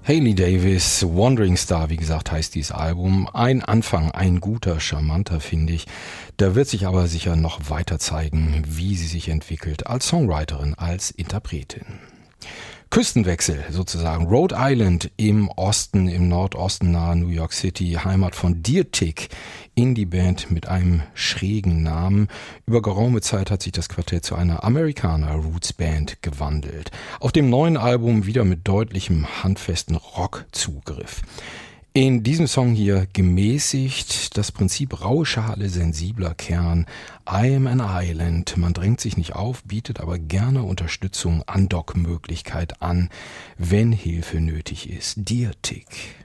Hayley Davis, Wandering Star, wie gesagt, heißt dieses Album. Ein Anfang, ein guter, charmanter, finde ich. Da wird sich aber sicher noch weiter zeigen, wie sie sich entwickelt als Songwriterin, als Interpretin. Küstenwechsel sozusagen. Rhode Island im Osten, im Nordosten nahe New York City, Heimat von Deer Tick, Indie-Band mit einem schrägen Namen. Über geraume Zeit hat sich das Quartett zu einer Amerikaner-Roots-Band gewandelt. Auf dem neuen Album wieder mit deutlichem, handfesten Rockzugriff. In diesem Song hier gemäßigt, das Prinzip raue Schale, sensibler Kern. I am an island. Man drängt sich nicht auf, bietet aber gerne Unterstützung, Andockmöglichkeit an, wenn Hilfe nötig ist. Deer Tick.